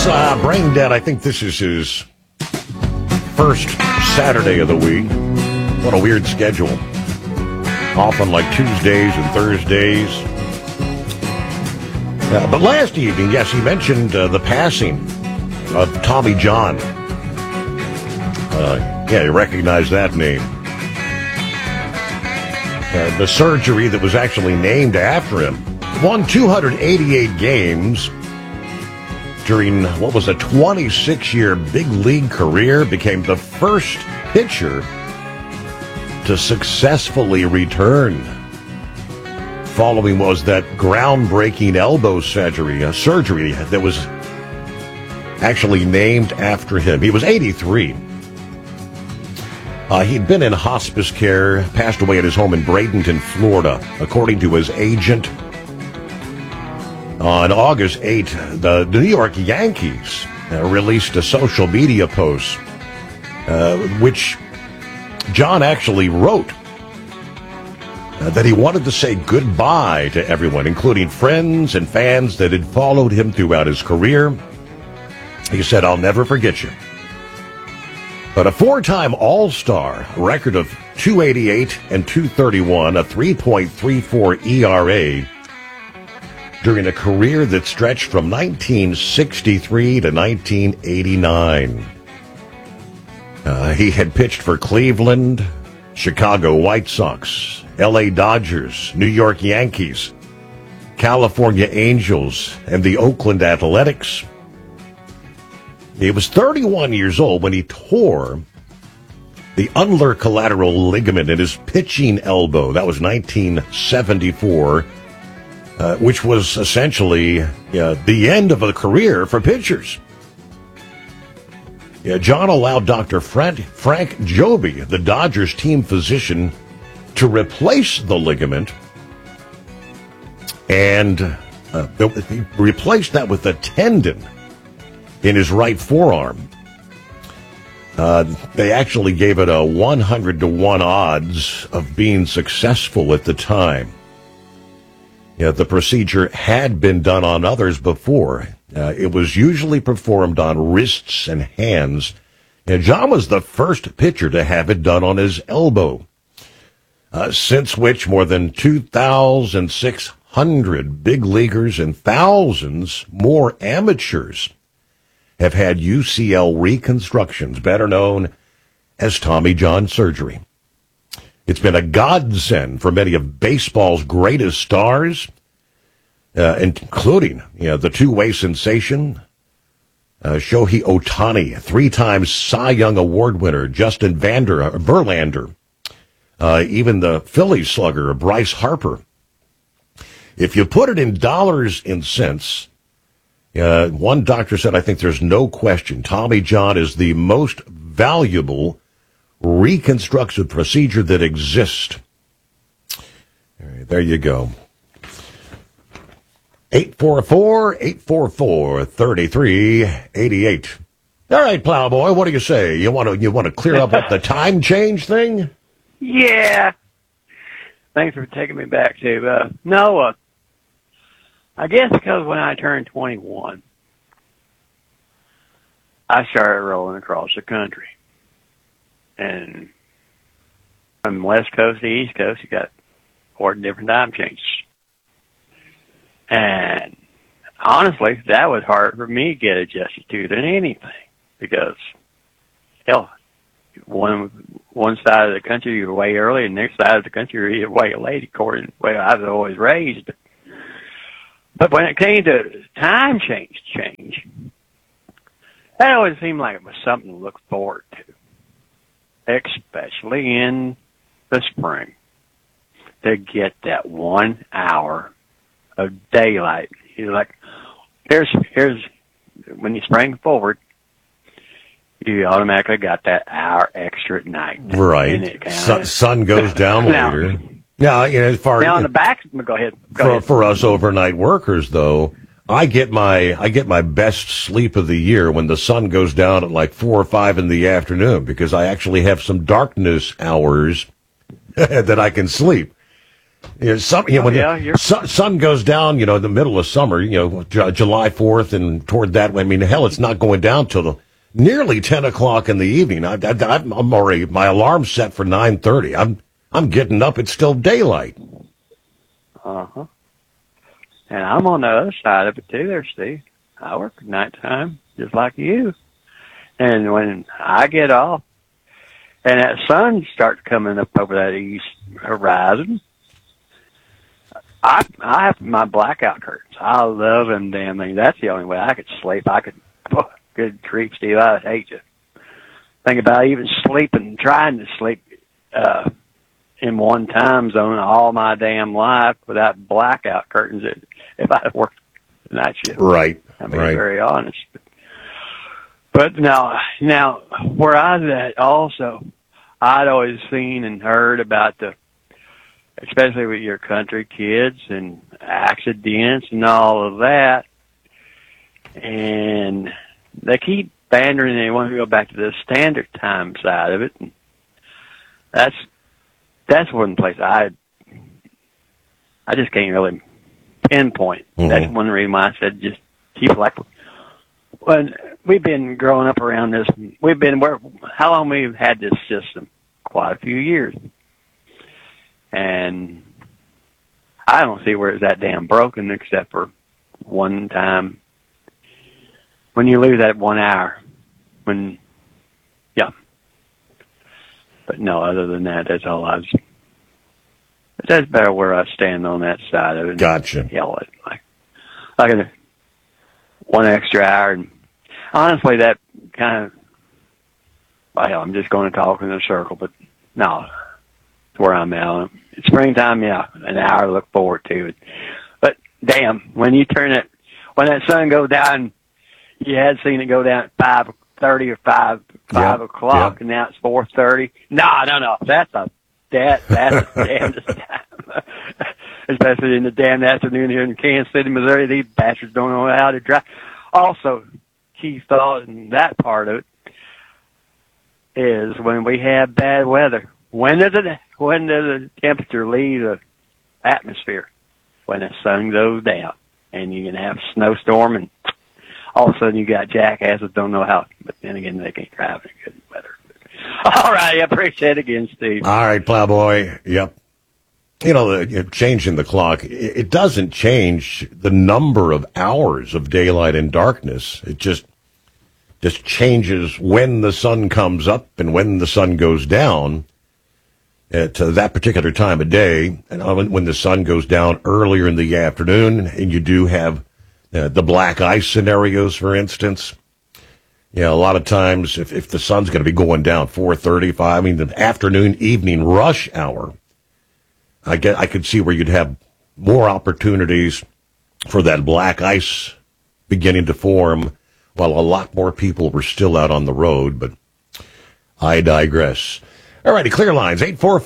Brain Dead, I think this is his first Saturday of the week. What a weird schedule. Off on like Tuesdays and Thursdays. But last evening, yes, he mentioned the passing of Tommy John. Yeah, you recognize that name. The surgery that was actually named after him. Won 288 games during what was a 26-year big league career. Became the first pitcher to successfully return following was that groundbreaking elbow surgery, a surgery that was actually named after him. He was 83. He'd been in hospice care, passed away at his home in Bradenton, Florida. According to his agent, on August 8th, the New York Yankees released a social media post, which John actually wrote that he wanted to say goodbye to everyone, including friends and fans that had followed him throughout his career. He said, "I'll never forget you." But a four-time All-Star, a record of 288 and 231, a 3.34 ERA during a career that stretched from 1963 to 1989. He had pitched for Cleveland, Chicago White Sox, LA Dodgers, New York Yankees, California Angels, and the Oakland Athletics. He was 31 years old when he tore the ulnar collateral ligament in his pitching elbow. That was 1974, which was essentially the end of a career for pitchers. John allowed Dr. Frank Joby, the Dodgers team physician, to replace the ligament, and he replaced that with a tendon in his right forearm. They actually gave it a 100-to-1 odds of being successful at the time. The procedure had been done on others before. It was usually performed on wrists and hands. John was the first pitcher to have it done on his elbow, since which more than 2,600 big leaguers and thousands more amateurs have had UCL reconstructions, better known as Tommy John surgery. It's been a godsend for many of baseball's greatest stars, including the two-way sensation, Shohei Ohtani, three-time Cy Young Award winner Justin Verlander, even the Phillies slugger Bryce Harper. If you put it in dollars and cents, one doctor said, "I think there's no question Tommy John is the most valuable reconstructive procedure that exists." All right, there you go. 844-844-3388. All right, Plowboy, what do you say? You want to clear up the time change thing? Yeah. Thanks for taking me back to Noah. I guess because when I turned 21, I started rolling across the country. And from West Coast to East Coast, you got 4 different time changes. And honestly, that was hard for me to get adjusted to than anything. Because, hell, one side of the country you're way early, and the next side of the country you're way late, according to the way I was always raised. But when it came to time change, that always seemed like it was something to look forward to, especially in the spring, to get that 1 hour of daylight. You're like, here's when you spring forward, you automatically got that hour extra at night. Right. Sun goes down later. Now, as far on the back, go ahead. For us overnight workers, though, I get my best sleep of the year when the sun goes down at like 4 or 5 in the afternoon, because I actually have some darkness hours that I can sleep. When sun goes down, in the middle of summer, July 4th and toward that. I mean, hell, it's not going down till nearly 10 o'clock in the evening. I'm already, my alarm's set for 9:30. I'm getting up. It's still daylight. Uh-huh. And I'm on the other side of it too there, Steve. I work at nighttime, just like you. And when I get off, and that sun starts coming up over that east horizon, I have my blackout curtains. I love them damn things. That's the only way I could sleep. Good grief, Steve, I would hate you. Think about even sleeping, trying to sleep in one time zone all my damn life without blackout curtains if I had worked the night shift. Right. I mean, very honest. But now where I was at also, I'd always seen and heard about especially with your country kids and accidents and all of that. And they keep pandering, they want to go back to the standard time side of it. And that's one place I just can't really pinpoint. Mm-hmm. That's one reason why I said just keep like when we've been growing up around this. How long we've had this system? Quite a few years, and I don't see where it's that damn broken except for one time when you lose that 1 hour. But no, other than that, that's all I was. That's better where I stand on that side of it. Gotcha. Yell it like a 1 extra hour, and honestly, that kind of. Well, I'm just going to talk in a circle, but no, it's where I'm at. It's springtime, yeah, an hour to look forward to it. But damn, when that sun goes down, you had seen it go down at 5:30 or 5 o'clock, and now it's 4:30. No, that's the damnedest time. Especially in the damn afternoon here in Kansas City, Missouri. These bastards don't know how to drive. Also, key thought in that part of it is when we have bad weather. When does the temperature leave the atmosphere? When the sun goes down, and you can have a snowstorm, and all of a sudden you got jackasses don't know how. But then again, they can't drive in good weather. All right, I appreciate it again, Steve. All right, Plowboy. Yep. Changing the clock, it doesn't change the number of hours of daylight and darkness. It just changes when the sun comes up and when the sun goes down at that particular time of day. And when the sun goes down earlier in the afternoon, and you do have the black ice scenarios, for instance. A lot of times if the sun's going to be going down 4:35, the afternoon, evening rush hour, I could see where you'd have more opportunities for that black ice beginning to form while a lot more people were still out on the road, but I digress. All righty, clear lines,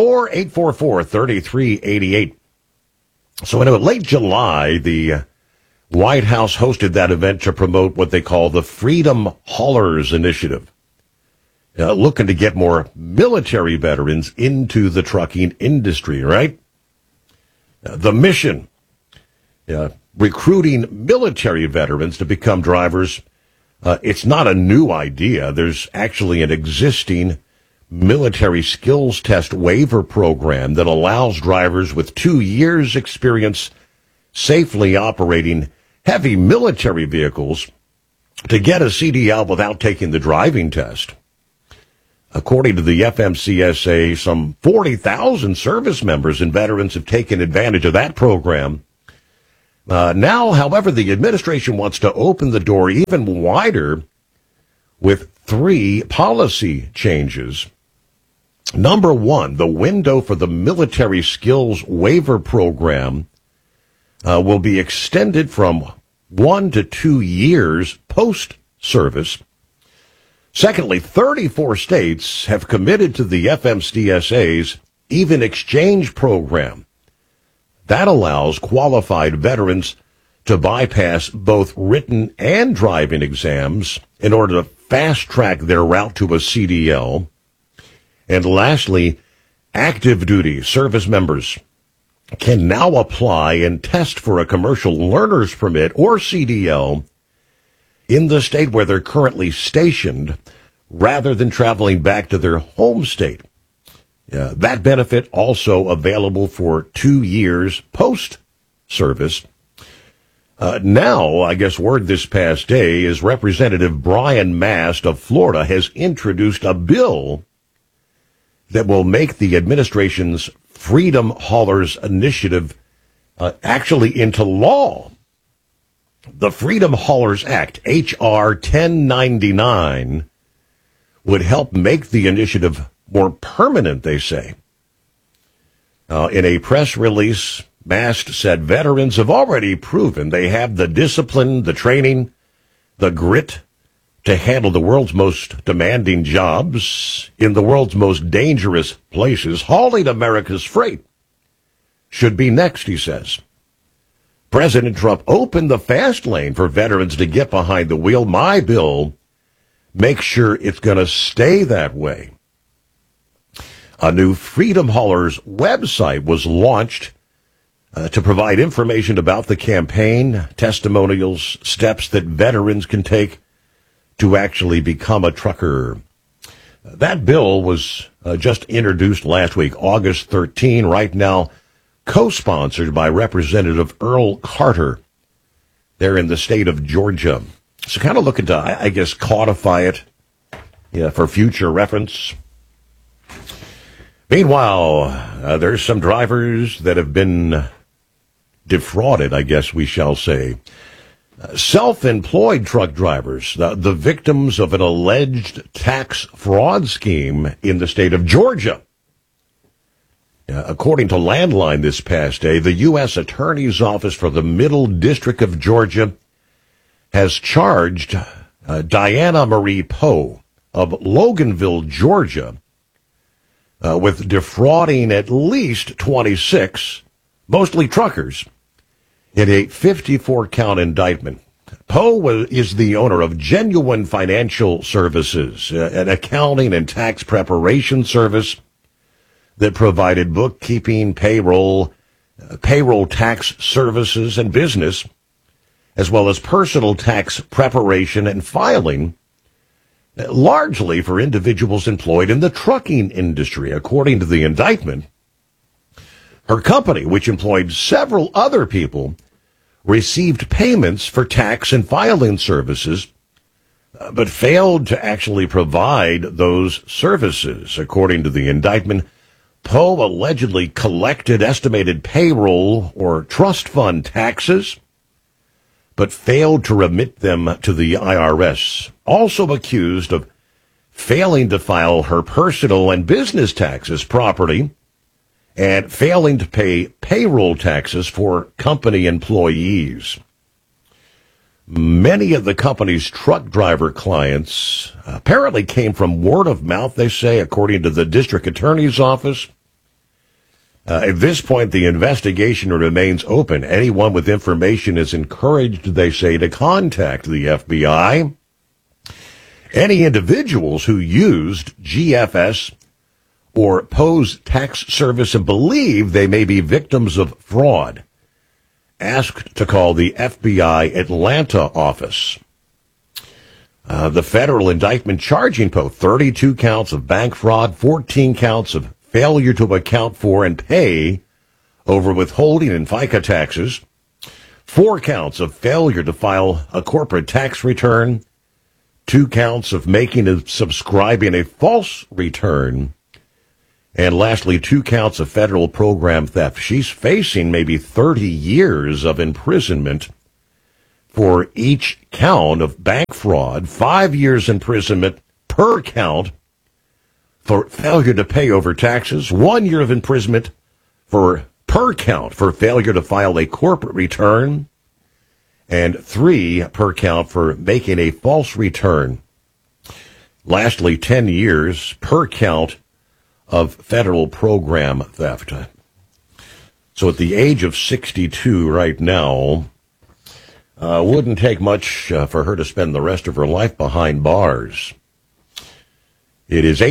844-3388. So in late July, the White House hosted that event to promote what they call the Freedom Haulers Initiative, looking to get more military veterans into the trucking industry, right? The mission, recruiting military veterans to become drivers. It's not a new idea. There's actually an existing military skills test waiver program that allows drivers with 2 years experience safely operating heavy military vehicles to get a CDL without taking the driving test. According to the FMCSA, some 40,000 service members and veterans have taken advantage of that program. Now, however, the administration wants to open the door even wider with 3 policy changes. Number 1, the window for the military skills waiver program will be extended from 1 to 2 years post-service. Secondly, 34 states have committed to the FMCSA's Even Exchange program. That allows qualified veterans to bypass both written and driving exams in order to fast-track their route to a CDL. And lastly, active duty service members can now apply and test for a commercial learner's permit or CDL in the state where they're currently stationed rather than traveling back to their home state. That benefit also available for 2 years post-service. Now, I guess word this past day is Representative Brian Mast of Florida has introduced a bill that will make the administration's Freedom Haulers Initiative actually into law. The Freedom Haulers Act, H.R. 1099, would help make the initiative more permanent, they say. In a press release, Mast said veterans have already proven they have the discipline, the training, the grit to handle the world's most demanding jobs in the world's most dangerous places. Hauling America's freight should be next, he says. President Trump opened the fast lane for veterans to get behind the wheel. My bill makes sure it's going to stay that way. A new Freedom Haulers website was launched to provide information about the campaign, testimonials, steps that veterans can take to actually become a trucker. That bill was just introduced last week, August 13, right now co-sponsored by Representative Earl Carter there in the state of Georgia. So kind of looking to, I guess, codify it for future reference. Meanwhile, there's some drivers that have been defrauded, I guess we shall say. Self-employed truck drivers, the victims of an alleged tax fraud scheme in the state of Georgia. According to Landline this past day, the U.S. Attorney's Office for the Middle District of Georgia has charged Diana Marie Poe of Loganville, Georgia, with defrauding at least 26, mostly truckers, in a 54-count indictment. Poe is the owner of Genuine Financial Services, an accounting and tax preparation service that provided bookkeeping, payroll tax services, and business, as well as personal tax preparation and filing, largely for individuals employed in the trucking industry. According to the indictment, her company, which employed several other people, received payments for tax and filing services, but failed to actually provide those services. According to the indictment, Poe allegedly collected estimated payroll or trust fund taxes, but failed to remit them to the IRS. Also accused of failing to file her personal and business taxes properly, and failing to pay payroll taxes for company employees. Many of the company's truck driver clients apparently came from word of mouth, they say, according to the district attorney's office. At this point, the investigation remains open. Anyone with information is encouraged, they say, to contact the FBI. Any individuals who used GFS or Poe's tax service and believe they may be victims of fraud asked to call the FBI Atlanta office. The federal indictment charging Poe 32 counts of bank fraud, 14 counts of failure to account for and pay over withholding and FICA taxes, 4 counts of failure to file a corporate tax return, 2 counts of making and subscribing a false return, and lastly, 2 counts of federal program theft. She's facing maybe 30 years of imprisonment for each count of bank fraud, 5 years imprisonment per count for failure to pay over taxes, 1 year of imprisonment per count for failure to file a corporate return, and 3 per count for making a false return. Lastly, 10 years per count of federal program theft. So at the age of 62 right now, wouldn't take much for her to spend the rest of her life behind bars. It is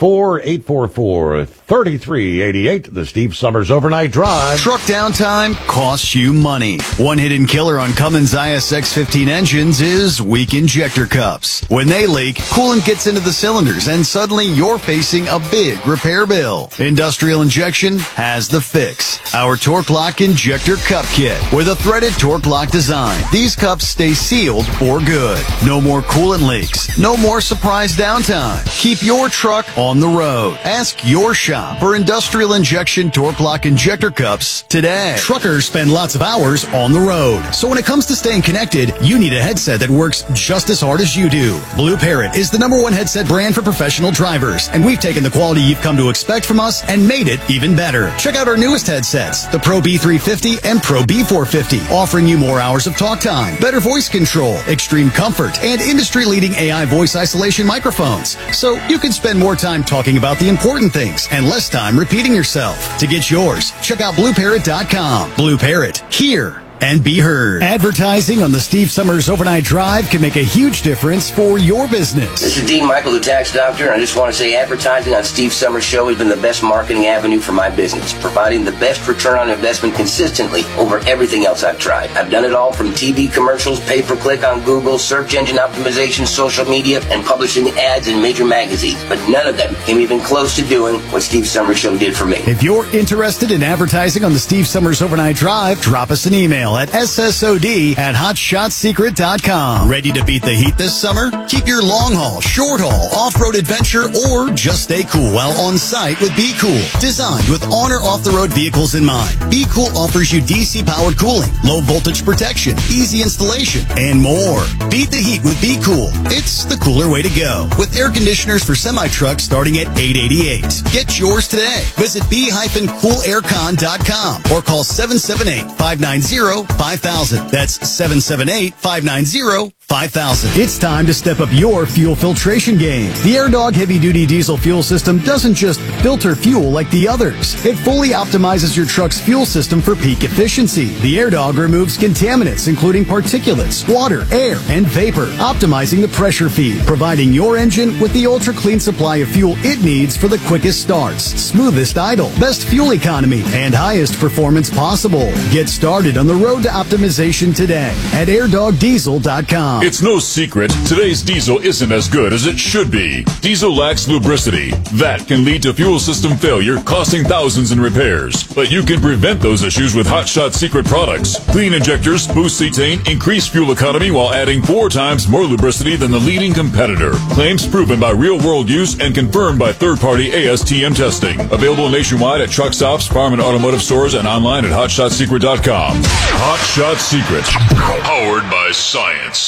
844-844-3388, the Steve Summers Overnight Drive. Truck downtime costs you money. One hidden killer on Cummins ISX-15 engines is weak injector cups. When they leak, coolant gets into the cylinders and suddenly you're facing a big repair bill. Industrial Injection has the fix. Our Torque Lock Injector Cup Kit with a threaded Torque Lock design. These cups stay sealed for good. No more coolant leaks. No more surprise downtime. Keep your truck on the road. Ask your shop for Industrial Injection Torque Lock Injector Cups today. Truckers spend lots of hours on the road. So when it comes to staying connected, you need a headset that works just as hard as you do. Blue Parrot is the #1 headset brand for professional drivers, and we've taken the quality you've come to expect from us and made it even better. Check out our newest headsets, the Pro B350 and Pro B450, offering you more hours of talk time, better voice control, extreme comfort, and industry-leading AI voice isolation microphones. So you can spend more time talking about the important things and less time repeating yourself. To get yours, check out BlueParrot.com. Blue Parrot, hear and be heard. Advertising on the Steve Summers Overnight Drive can make a huge difference for your business. This is Dean Michael, the tax doctor, and I just want to say advertising on Steve Summers' show has been the best marketing avenue for my business, providing the best return on investment consistently over everything else I've tried. I've done it all from TV commercials, pay-per-click on Google, search engine optimization, social media, and publishing ads in major magazines, but none of them came even close to doing what Steve Summers' show did for me. If you're interested in advertising on the Steve Summers Overnight Drive, drop us an email at ssod@hotshotsecret.com. Ready to beat the heat this summer? Keep your long haul, short haul, off-road adventure, or just stay cool while on site with Be Cool. Designed with on or off-the-road vehicles in mind, Be Cool offers you DC-powered cooling, low voltage protection, easy installation, and more. Beat the heat with Be Cool. It's the cooler way to go. With air conditioners for semi-trucks starting at $888. Get yours today. Visit b-coolaircon.com or call 778-590-5000. That's 778-590-5000. It's time to step up your fuel filtration game. The AirDog heavy-duty diesel fuel system doesn't just filter fuel like the others. It fully optimizes your truck's fuel system for peak efficiency. The AirDog removes contaminants, including particulates, water, air, and vapor, optimizing the pressure feed, providing your engine with the ultra-clean supply of fuel it needs for the quickest starts, smoothest idle, best fuel economy, and highest performance possible. Get started on the road to optimization today at airdogdiesel.com. It's no secret, today's diesel isn't as good as it should be. Diesel lacks lubricity. That can lead to fuel system failure, costing thousands in repairs. But you can prevent those issues with Hot Shot Secret products. Clean injectors, boost cetane, increase fuel economy while adding 4 times more lubricity than the leading competitor. Claims proven by real-world use and confirmed by third-party ASTM testing. Available nationwide at truck stops, farm and automotive stores, and online at hotshotsecret.com. Hot Shot Secret, powered by science.